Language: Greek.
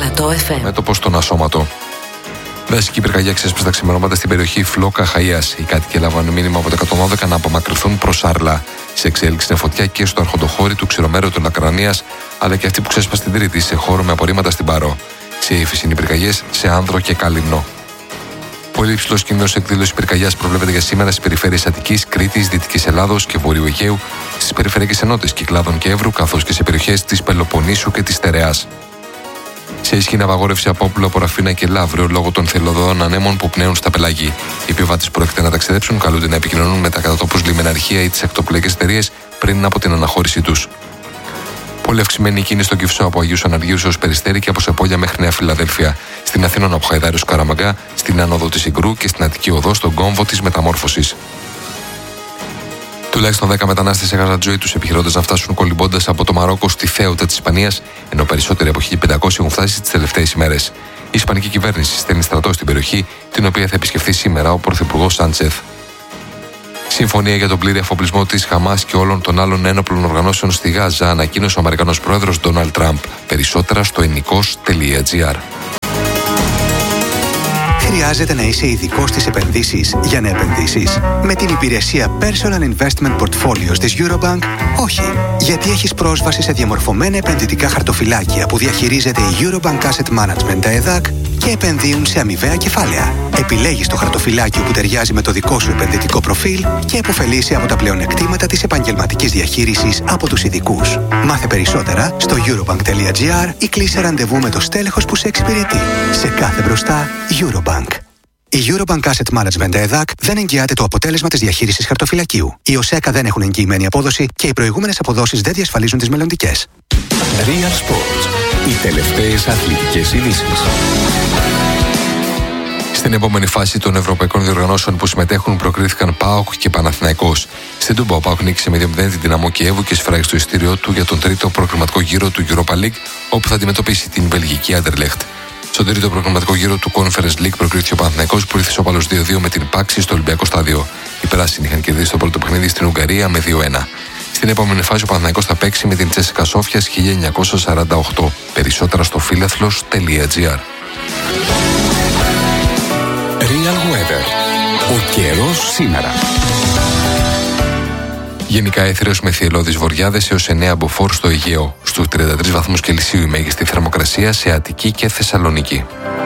Πλατό FM. Μέτωπο στον Ασώματο. Δασική πυρκαγιά ξέσπασε τα ξημερώματα στην περιοχή Φλόκα Χαΐας. Οι κάτοικοι έλαβαν μήνυμα από το 112 να απομακρυνθούν προς Άρλα. Σε εξέλιξη είναι φωτιά και στο αρχοντοχώρι του ξηρομέρου του Λακρανίας, αλλά και αυτή που ξέσπασε την Τρίτη σε χώρο με απορρίμματα στην Παρό. Σε ύφεση είναι οι πυρκαγιές σε Άνδρο και Καλυμνό. Πολύ υψηλός κίνδυνος εκδήλωσης πυρκαγιάς προβλέπεται για σήμερα στις περιφέρειες Αττικής, Κρήτης, Δυτικής Ελλάδος και Βορείου Αιγαίου, στις περιφερειακές ενότητες Κυκλάδων και Εύρου, καθώς και σε περιοχές της Πελοποννήσου και της Στερεάς. Σε ισχύ είναι απαγόρευση από Όπλο, από Ραφίνα και Λαύριο λόγω των θελωδών ανέμων που πνέουν στα πελάγη. Οι επιβάτες που πρόκειται να ταξιδέψουν καλούνται να επικοινωνούν με τα κατά τόπους λιμεναρχεία ή τις ακτοπλοϊκές εταιρείες πριν από την αναχώρησή τους. Πολύ αυξημένη η κίνηση στον Κυφσό από Αγίους Αναργίους έως Περιστέρη και από Σεπόλια μέχρι Νέα Φιλαδέλφια. Στην Αθήνα από Χαϊδάριος Καραμαγκά, στην άνοδο της Ιγκρού και στην Αττική Οδό στον κόμβο της Μεταμόρφωσης. Τουλάχιστον 10 μετανάστες έχασαν τη ζωή τους επιχειρώντας να φτάσουν κολυμπώντας από το Μαρόκο στη Θέουτα της Ισπανίας, ενώ περισσότεροι από 1.500 έχουν φτάσει τις τελευταίες ημέρες. Η Ισπανική κυβέρνηση στέλνει στρατό στην περιοχή, την οποία θα επισκεφθεί σήμερα ο Πρωθυπουργός Σάντσεθ. Συμφωνία για τον πλήρη αφοπλισμό της Χαμάς και όλων των άλλων ένοπλων οργανώσεων στη Γάζα ανακοίνωσε ο Αμερικανός πρόεδρος Ντόναλντ Τραμπ. Περισσότερα στο ενικός.gr. Χρειάζεται να είσαι ειδικός στις επενδύσεις για να επενδύσεις? Με την υπηρεσία Personal Investment Portfolios της Eurobank, όχι. Γιατί έχεις πρόσβαση σε διαμορφωμένα επενδυτικά χαρτοφυλάκια που διαχειρίζεται η Eurobank Asset Management, τα ΕΔΑΚ, και επενδύουν σε αμοιβαία κεφάλαια. Επιλέγεις το χαρτοφυλάκιο που ταιριάζει με το δικό σου επενδυτικό προφίλ και επωφελείσαι από τα πλεονεκτήματα της επαγγελματικής διαχείρισης από τους ειδικούς. Μάθε περισσότερα στο eurobank.gr ή κλείσε ραντεβού με το στέλεχος που σε εξυπηρετεί. Σε κάθε μπροστά, Eurobank. Η Eurobank Asset Management ΕΔΑΚ δεν εγγυάται το αποτέλεσμα της διαχείρισης χαρτοφυλακίου. Οι ΟΣΕΚΑ δεν έχουν εγγυημένη απόδοση και οι προηγούμενες αποδόσεις δεν διασφαλίζουν τις μελλοντικές. Real Sports. Οι τελευταίες αθλητικές ειδήσεις. Στην επόμενη φάση των ευρωπαϊκών διοργανώσεων που συμμετέχουν προκρίθηκαν ΠΑΟΚ και Παναθηναϊκός. Στην Τούμπα ο ΠΑΟΚ νίκησε με 2-0 την Δυναμό Κιέβου και σφράγισε το εισιτήριό του για τον τρίτο προκριματικό γύρο του Europa League, όπου θα αντιμετωπίσει την βελγική Anderlecht. Στον τρίτο προκριματικό γύρο του Conference League προκρίθηκε ο Παναθηναϊκός που ήρθε ισόπαλος 2-2 με την Πάξη στο Ολυμπιακό Στάδιο. Οι πράσινοι είχαν κερδίσει το πρώτο παιχνίδι στην Ουγγαρία με 2-1. Στην επόμενη φάση ο Παναθηναϊκός θα παίξει με την Τσέσικα Σόφιας 1948. Περισσότερα στο φίλαθλος.gr. Real Weather. Ο καιρός σήμερα. Γενικά έθριος με θυελλώδεις βορειάδες έως 9 μποφόρ στο Αιγαίο. Στους 33 βαθμούς Κελσίου η μέγιστη θερμοκρασία σε Αττική και Θεσσαλονίκη.